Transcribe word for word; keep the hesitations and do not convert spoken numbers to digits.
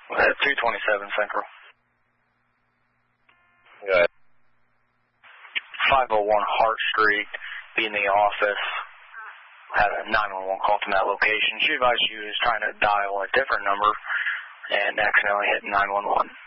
At two twenty-seven Central. Go ahead. five oh one Hart Street, be in the office. Had a nine one one call from that location. She advised she was trying to dial a different number and accidentally hit nine one one.